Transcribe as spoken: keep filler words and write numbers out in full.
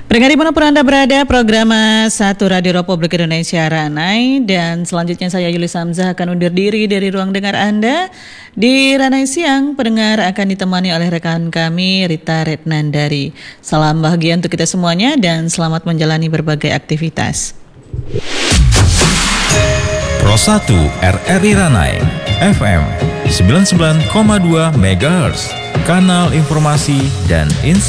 Pendengar dimanapun Anda berada, program satu Radio Republik Indonesia Ranai. Dan selanjutnya saya Yuli Samzah akan undur diri dari ruang dengar Anda. Di Ranai Siang, pendengar akan ditemani oleh rekan kami Rita Retnandari. Salam bahagia untuk kita semuanya dan selamat menjalani berbagai aktivitas. Pro satu R R I Ranai F M sembilan puluh sembilan koma dua megahertz, kanal informasi dan inspirasi.